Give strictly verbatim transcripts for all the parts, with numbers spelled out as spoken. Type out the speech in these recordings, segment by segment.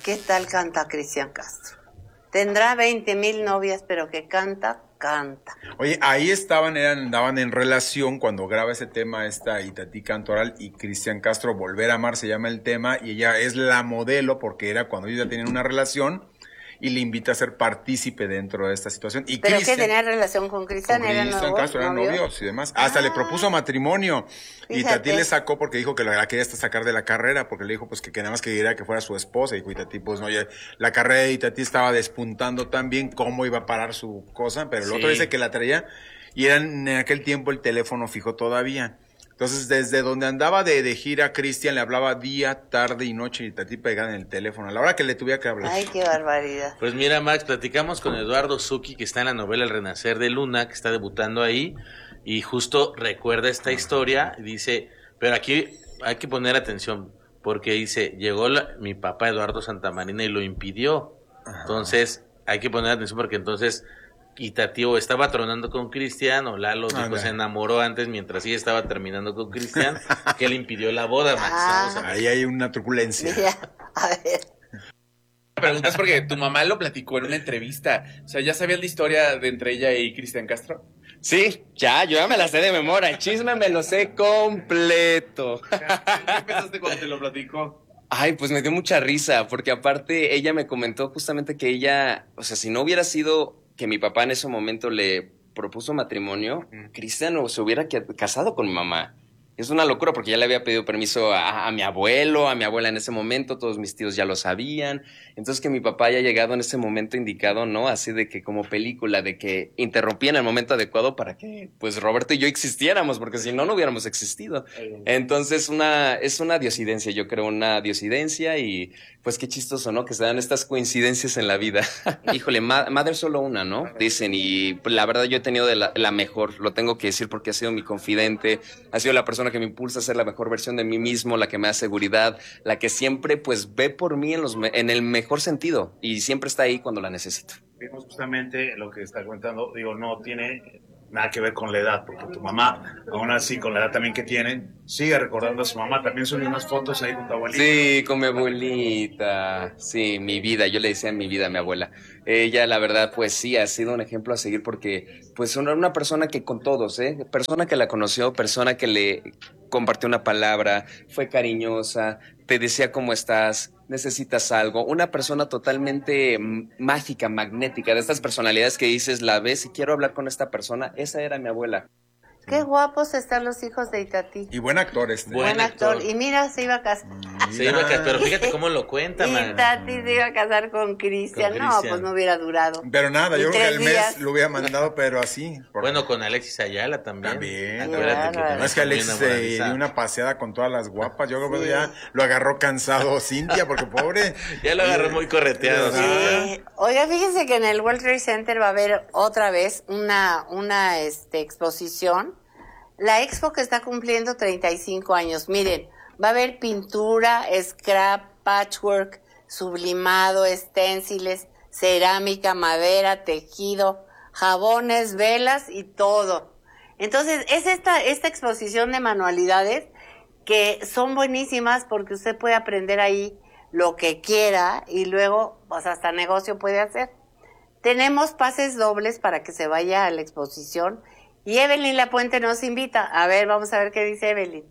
¿Qué tal canta Cristian Castro? Tendrá veinte mil novias, pero que canta, canta. Oye, ahí estaban, eran, andaban en relación cuando graba ese tema esta Itatí Cantoral y Cristian Castro, Volver a Amar se llama el tema, y ella es la modelo porque era cuando ellos ya tenían una relación y le invita a ser partícipe dentro de esta situación. Y ¿Pero Cristian, qué tenía relación con Cristian? con Cristian Castro, eran novios y demás. Hasta ah, le propuso matrimonio. Fíjate. Y Itatí le sacó porque dijo que la quería hasta sacar de la carrera, porque le dijo pues que, que nada más quería que fuera su esposa. Y Itatí, pues no, ya, la carrera de Itatí estaba despuntando tan bien, cómo iba a parar su cosa, pero el Sí. otro dice que la traía y era en aquel tiempo el teléfono fijo todavía. Entonces, desde donde andaba de, de gira, Cristian le hablaba día, tarde y noche, y Itatí pegada en el teléfono, a la hora que le tuviera que hablar. Ay, qué barbaridad. Pues mira, Max, platicamos con Eduardo Zucchi, que está en la novela El Renacer de Luna, que está debutando ahí, y justo recuerda esta historia, y dice, pero aquí hay que poner atención, porque dice, llegó la, mi papá Eduardo Santamarina y lo impidió. Ajá. Entonces, hay que poner atención porque entonces Itatí o estaba tronando con Cristian, o Lalo dijo, ah, se enamoró antes mientras ella estaba terminando con Cristian, que le impidió la boda, Max. Ah, o sea, ahí hay una truculencia. Mira, a ver. Preguntas porque tu mamá lo platicó en una entrevista. O sea, ¿ya sabías la historia de entre ella y Cristian Castro? Sí, ya, yo ya me la sé de memoria. El chisme me lo sé completo. ¿Qué pensaste cuando te lo platicó? Ay, pues me dio mucha risa, porque aparte ella me comentó justamente que ella, o sea, si no hubiera sido que mi papá en ese momento le propuso matrimonio, mm. Cristian se hubiera casado con mi mamá. Es una locura porque ya le había pedido permiso a, a mi abuelo, a mi abuela en ese momento, todos mis tíos ya lo sabían. Entonces que mi papá haya llegado en ese momento indicado, ¿no? Así de que como película, de que interrumpía en el momento adecuado para que pues Roberto y yo existiéramos, porque si no, no hubiéramos existido. Entonces una, es una diosidencia, yo creo, una diosidencia y pues qué chistoso, ¿no? Que se dan estas coincidencias en la vida. Híjole, ma madre solo una, ¿no? Dicen, y pues, la verdad yo he tenido de la, la mejor, lo tengo que decir porque ha sido mi confidente, ha sido la persona que me impulsa a ser la mejor versión de mí mismo, la que me da seguridad, la que siempre pues ve por mí en, los, en el mejor sentido y siempre está ahí cuando la necesito. Vimos justamente lo que está comentando, digo, no tiene nada que ver con la edad, porque tu mamá, aún así con la edad también que tiene, sigue recordando a su mamá, también subió unas fotos ahí con tu abuelita. Sí, con mi abuelita, sí, mi vida, yo le decía mi vida a mi abuela. Ella, la verdad, pues sí, ha sido un ejemplo a seguir porque, pues, una, una persona que con todos, ¿eh? Persona que la conoció, persona que le compartió una palabra, fue cariñosa, te decía cómo estás, necesitas algo, una persona totalmente mágica, magnética, de estas personalidades que dices, la ves y quiero hablar con esta persona, esa era mi abuela. Qué guapos están los hijos de Itatí. Y buen actor este. Buen, buen actor. actor. Y mira, se iba a casar. Se iba a casar, pero fíjate cómo lo cuenta, man. Itatí se iba a casar con Cristian. No, pues no hubiera durado. Pero nada, y yo creo que el mes lo hubiera mandado, pero así. Bueno, con Alexis Ayala también. También. Acuérdate claro. que no es que Alexis se dio una paseada con todas las guapas. Yo creo que sí. ya lo agarró cansado Cintia, porque pobre. Ya lo agarró muy correteado. Sí. Sí. Oiga, fíjense que en el World Trade Center va a haber otra vez una, una este, exposición. La expo que está cumpliendo treinta y cinco años, miren, va a haber pintura, scrap, patchwork, sublimado, esténciles, cerámica, madera, tejido, jabones, velas y todo. Entonces, es esta, esta exposición de manualidades que son buenísimas porque usted puede aprender ahí lo que quiera y luego, pues hasta negocio puede hacer. Tenemos pases dobles para que se vaya a la exposición. Y Evelyn Lapuente nos invita. A ver, vamos a ver qué dice Evelyn.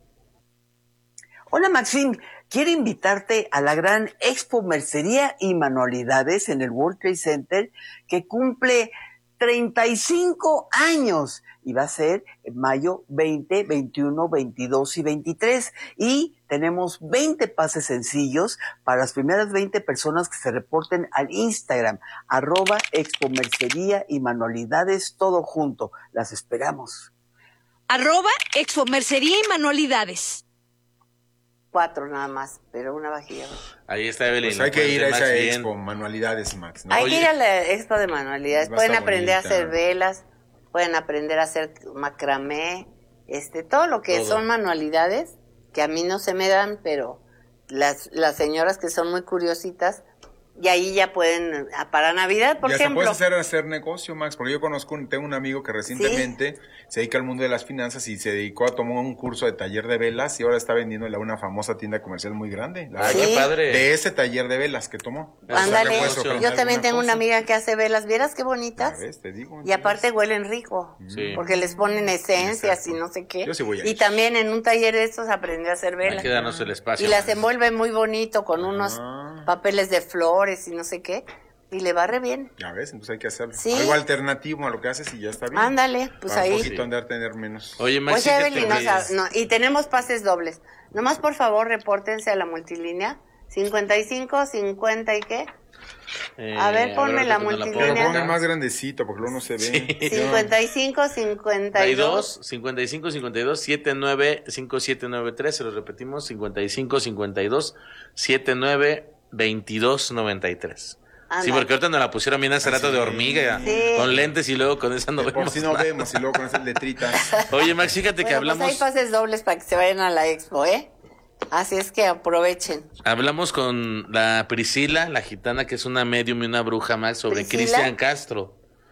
Hola, Maxine. Quiero invitarte a la gran Expo Mercería y Manualidades en el World Trade Center que cumple treinta y cinco años y va a ser en mayo veinte, veintiuno, veintidós y veintitrés. Y tenemos veinte pases sencillos para las primeras veinte personas que se reporten al Instagram, arroba Expo Mercería y Manualidades, todo junto. Las esperamos. Arroba Expo Mercería y Manualidades. Cuatro nada más, pero una vajilla. Ahí está Evelyn. Pues hay que ir a esa bien. Expo, Manualidades, Max, ¿no? Hay Oye, que ir a la Expo de Manualidades. Pueden aprender bonita. a hacer velas, pueden aprender a hacer macramé, este, todo lo que todo. son manualidades, que a mí no se me dan, pero las, las señoras que son muy curiositas Y ahí ya pueden, ah, para Navidad, por y hasta ejemplo. puedes hacer, hacer negocio, Max, porque yo conozco, un- tengo un amigo que recientemente ¿Sí? se dedica al mundo de las finanzas y se dedicó a tomar un curso de taller de velas y ahora está vendiéndole a una famosa tienda comercial muy grande. La ¿Sí? verdad, padre. De ese taller de velas que tomó. Ándale, o sea, yo también tengo cosa. una amiga que hace velas, ¿vieras qué bonitas? Ves, te digo, y aparte huelen rico, sí. porque les ponen esencias Exacto. y no sé qué. Yo sí voy a ir. Y también en un taller de estos aprendió a hacer velas. Hay que darnos el espacio. Y las envuelve muy bonito con unos ah. papeles de flores y no sé qué. Y le va re bien. Ya ves, entonces hay que hacerlo. ¿Sí? Algo alternativo a lo que haces y ya está bien. Ándale, pues Para ahí. un poquito andar, tener menos. Oye, Max, pues Evelyn, no, no, y tenemos pases dobles. Nomás, por favor, repórtense a la multilínea. cincuenta y cinco, cincuenta y qué. Eh, a ver, ponme a ver, la multilínea. Pero ponme más grandecito porque luego no se ve. Sí. cincuenta y cinco, cincuenta y dos. cincuenta y cinco, cincuenta y dos, setenta y nueve, cincuenta y siete noventa y tres. Se los repetimos. cincuenta y cinco, cincuenta y dos, setenta y nueve, veintidós noventa y tres. Anda. Sí, porque ahorita nos la pusieron bien hace rato de hormiga, sí. con lentes y luego con esa no vemos. Por si no nada. vemos y luego con esas letritas. Oye, Max, fíjate bueno, que hablamos. Pues hay pases dobles para que se vayan a la expo, ¿eh? Así es que aprovechen. Hablamos con la Priscila, la gitana, que es una medium y una bruja, Max, sobre Cristian Castro.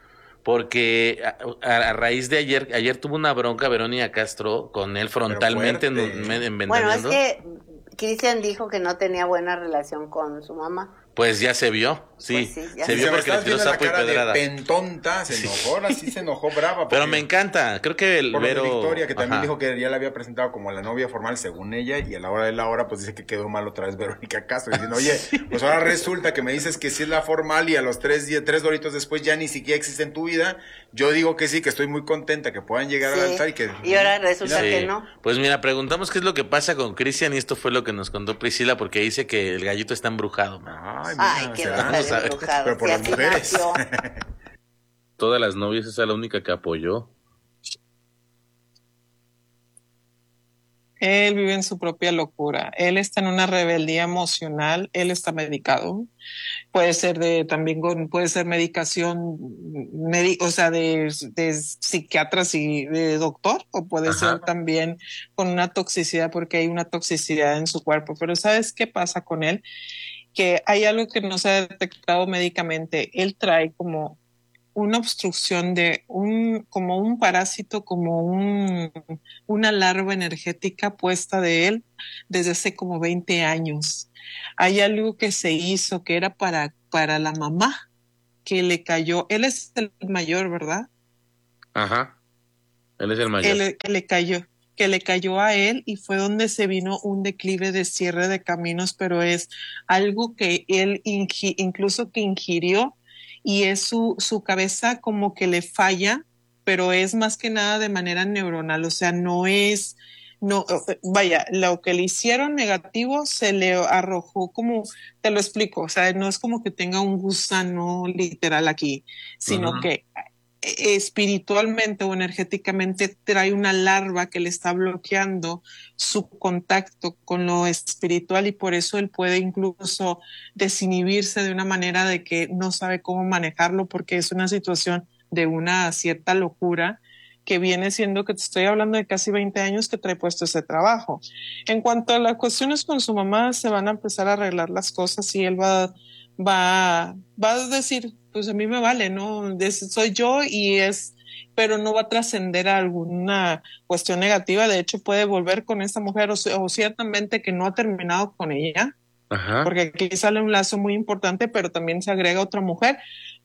Porque a, a, a raíz de ayer, ayer tuvo una bronca Verónica Castro con él frontalmente en, en, en Bueno, es que Cristian dijo que no tenía buena relación con su mamá. Pues ya se vio, sí, pues sí se vio porque le tiró sapo y pedrada. Pentonta, se enojó, sí. ahora sí se enojó brava. Pero me encanta, creo que el por Vero... Lo de Victoria, que también Ajá. dijo que ya la había presentado como la novia formal según ella, y a la hora de la hora pues dice que quedó mal otra vez Verónica Castro, diciendo, oye, pues ahora resulta que me dices que sí es la formal y a los tres, diez, tres doritos después ya ni siquiera existe en tu vida. Yo digo que sí, que estoy muy contenta, que puedan llegar sí. al altar y que... Y ahora resulta sí. que no. Pues mira, preguntamos qué es lo que pasa con Cristian y esto fue lo que nos contó Priscila porque dice que el gallito está embrujado. Ay, mira, Ay qué va a estar embrujado. Pero por si las mujeres. Todas las novias, esa es la única que apoyó. Él vive en su propia locura. Él está en una rebeldía emocional. Él está medicado. Puede ser de también con, puede ser medicación, medi, o sea, de, de psiquiatras y de doctor, o puede Ajá. ser también con una toxicidad, porque hay una toxicidad en su cuerpo. Pero ¿sabes qué pasa con él? Que hay algo que no se ha detectado médicamente. Él trae como una obstrucción de un, como un parásito, como un, una larva energética puesta de él desde hace como veinte años. Hay algo que se hizo que era para, para la mamá, que le cayó. Él es el mayor, ¿verdad? Ajá. Él es el mayor. Él, que le cayó. que le cayó a él y fue donde se vino un declive de cierre de caminos, pero es algo que él ingi- incluso que ingirió y es su, su cabeza como que le falla, pero es más que nada de manera neuronal, o sea, no es, no, vaya, lo que le hicieron negativo se le arrojó como, te lo explico, o sea, no es como que tenga un gusano literal aquí, sino uh-huh. que espiritualmente o energéticamente trae una larva que le está bloqueando su contacto con lo espiritual y por eso él puede incluso desinhibirse de una manera de que no sabe cómo manejarlo porque es una situación de una cierta locura que viene siendo que te estoy hablando de casi veinte años que trae puesto ese trabajo. En cuanto a las cuestiones con su mamá, se van a empezar a arreglar las cosas y él va, va, va a decir, pues a mí me vale, ¿no? Soy yo y es, pero no va a trascender a alguna cuestión negativa. De hecho, puede volver con esta mujer o, o ciertamente que no ha terminado con ella, Ajá. porque aquí sale un lazo muy importante, pero también se agrega otra mujer.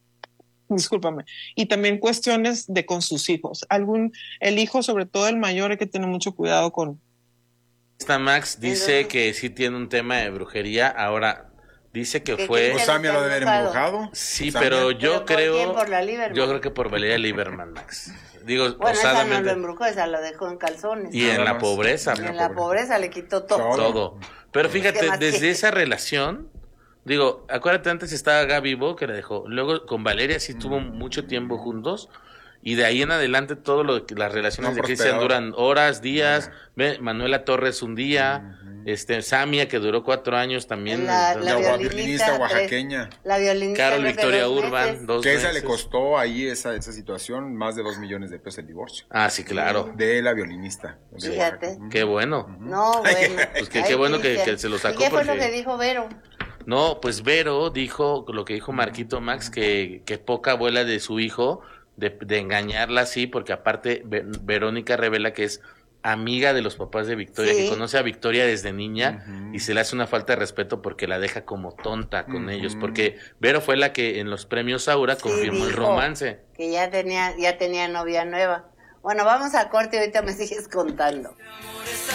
Discúlpame. Y también cuestiones de con sus hijos. Algún, el hijo, sobre todo el mayor, hay que tener mucho cuidado con. Esta Max dice que sí tiene un tema de brujería. Ahora, dice que fue... ¿O Samia lo debe haber embrujado? Sí, ¿Samia? Pero yo ¿Pero creo... por quién? ¿Por la Lieberman? Yo creo que por Valeria Lieberman, Max. Digo, bueno, osadamente... esa no lo embrujó, esa lo dejó en calzones. Y en la pobreza. Y en la pobreza le quitó todo. Todo. Pero fíjate, desde esa relación... Digo, acuérdate, antes estaba Gaby Bo, que la dejó. Luego con Valeria sí tuvo mucho tiempo juntos. Y de ahí en adelante todo lo que las relaciones no, de Cristian duran horas, días. Ve, Manuela Torres un día, uh-huh. este Samia que duró cuatro años también. La, la, la violinista oaxaqueña. La violinista. Carol Victoria Urban, dos Que meses. esa le costó ahí esa, esa situación más de dos millones de pesos el divorcio. Ah, sí, claro. De la violinista. Fíjate. Qué bueno. No, bueno. Pues que, qué bueno que, que se lo sacó. ¿Y qué fue porque... lo que dijo Vero? No, pues Vero dijo lo que dijo Marquito Max, que, que poca abuela de su hijo, de, de engañarla así, porque aparte Ve- Verónica revela que es amiga de los papás de Victoria, Sí. que conoce a Victoria desde niña y se le hace una falta de respeto porque la deja como tonta con ellos, porque Vero fue la que en los premios Aura Sí, confirmó el dijo romance. Que ya tenía, ya tenía novia nueva. Bueno, vamos a corte y ahorita me sigues contando.